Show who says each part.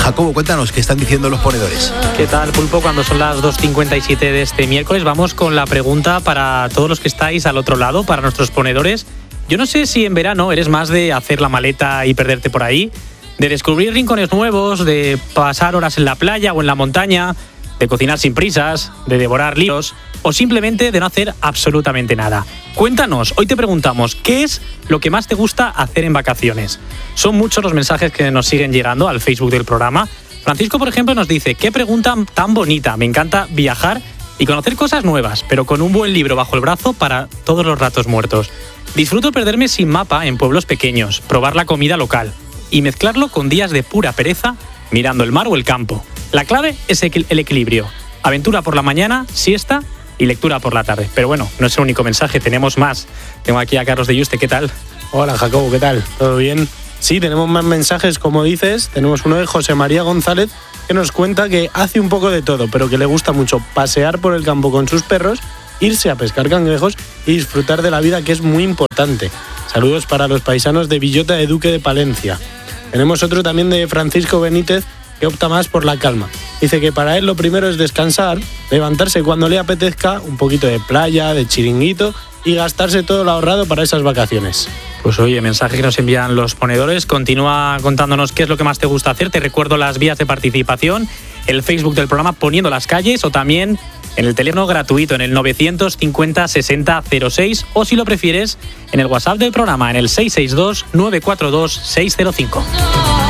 Speaker 1: Jacobo, cuéntanos qué están diciendo los ponedores.
Speaker 2: ¿Qué tal, Pulpo? Cuando son las 2:57 de este miércoles, vamos con la pregunta para todos los que estáis al otro lado, para nuestros ponedores. Yo no sé si en verano eres más de hacer la maleta y perderte por ahí, de descubrir rincones nuevos, de pasar horas en la playa o en la montaña, de cocinar sin prisas, de devorar libros o simplemente de no hacer absolutamente nada. Cuéntanos, hoy te preguntamos, ¿qué es lo que más te gusta hacer en vacaciones? Son muchos los mensajes que nos siguen llegando al Facebook del programa. Francisco, por ejemplo, nos dice, qué pregunta tan bonita, me encanta viajar y conocer cosas nuevas, pero con un buen libro bajo el brazo para todos los ratos muertos. Disfruto perderme sin mapa en pueblos pequeños, probar la comida local y mezclarlo con días de pura pereza mirando el mar o el campo. La clave es el equilibrio. Aventura por la mañana, siesta y lectura por la tarde. Pero bueno, no es el único mensaje, tenemos más. Tengo aquí a Carlos de Yuste, ¿qué tal?
Speaker 3: Hola Jacobo, ¿qué tal? ¿Todo bien? Sí, tenemos más mensajes, como dices. Tenemos uno de José María González que nos cuenta que hace un poco de todo, pero que le gusta mucho pasear por el campo con sus perros, irse a pescar cangrejos y disfrutar de la vida, que es muy importante. Saludos para los paisanos de Villota de Duque de Palencia. Tenemos otro también de Francisco Benítez, que opta más por la calma. Dice que para él lo primero es descansar, levantarse cuando le apetezca, un poquito de playa, de chiringuito y gastarse todo lo ahorrado para esas vacaciones.
Speaker 2: Pues oye, mensaje que nos envían los ponedores. Continúa contándonos qué es lo que más te gusta hacer. Te recuerdo las vías de participación, el Facebook del programa Poniendo las Calles o también en el teléfono gratuito en el 950 60 06 o si lo prefieres en el WhatsApp del programa en el 662 942 605.